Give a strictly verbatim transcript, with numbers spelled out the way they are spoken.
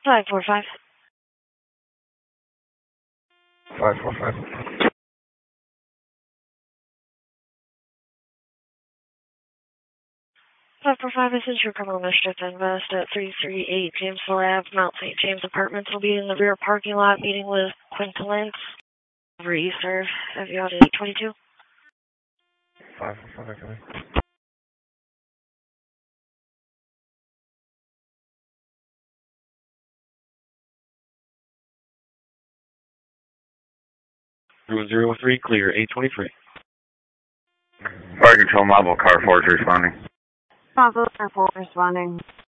five four five. five four five. five four five, this is your criminal mischief invest at three three eight Jamesville Ave, Mount Saint James Apartments. Will be in the rear parking lot meeting with Quinta Lentz. Over Easter. Have you out at eight twenty-two? five four five, okay. Room zero three, clear, eight twenty-three. Fire control, Mobile Car Forge responding. Bravo, Air four responding.